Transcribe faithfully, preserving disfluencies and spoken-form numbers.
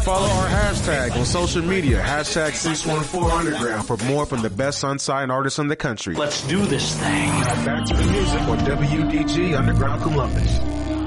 Follow our hashtag on social media, hashtag six one four underground for more from the best unsigned artists in the country. Let's do this thing. Now back to the music on W D G Underground Columbus.